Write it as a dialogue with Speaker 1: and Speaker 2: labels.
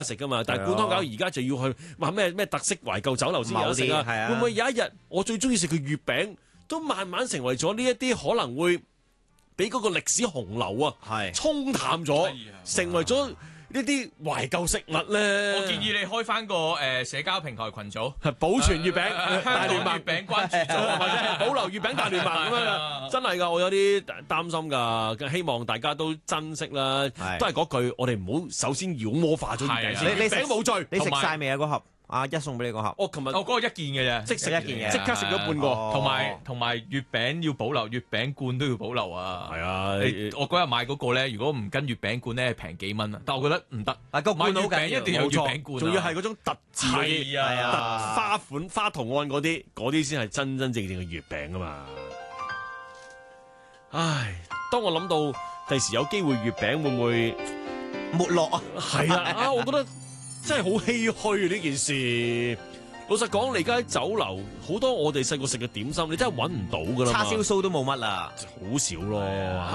Speaker 1: 食噶嘛，但係灌湯餃而家就要去話咩特色懷舊酒樓先有得食啊！會唔會有一日我最中意食嘅月餅都慢慢成為咗呢一啲可能會俾嗰個歷史洪流啊沖淡咗，成為咗呢啲懷舊食物咧？
Speaker 2: 我建議你開翻個社交平台群組，
Speaker 1: 係保存月餅大聯盟
Speaker 2: 月餅關注組，
Speaker 1: 或者係保留月餅大聯盟咁樣，真係㗎，我有啲擔心㗎，希望大家都珍惜啦。都係嗰句，我哋唔好首先妖魔化咗月餅先。
Speaker 3: 你
Speaker 1: 月餅冇罪，
Speaker 3: 你食晒未啊？嗰盒阿一送俾你嗰盒。
Speaker 1: 我琴日
Speaker 2: 嗰個一件嘅啫，
Speaker 1: 即食
Speaker 3: 一件嘅，
Speaker 1: 即刻食咗半個。
Speaker 2: 同埋月餅要保留，月餅罐都要保留啊。
Speaker 1: 係啊，
Speaker 2: 我嗰日買嗰個咧，如果唔跟月餅罐咧，平幾蚊啊。但我覺得唔得，
Speaker 3: 個罐好緊要，
Speaker 2: 一定要有月餅罐，
Speaker 1: 仲要係嗰種特字嗰啲，
Speaker 2: 係啊，
Speaker 1: 特花款花圖案嗰啲先係真真正正嘅月餅啊嘛。唉，當我諗到第時有機會月餅會唔會
Speaker 3: 沒落啊？
Speaker 1: 係啊，我覺得真係好唏噓啊呢件事。老實講，你而家喺酒樓好多我哋細個食嘅點心，你真係揾唔到噶啦嘛。
Speaker 3: 叉燒酥都冇乜啦，
Speaker 1: 好少咯。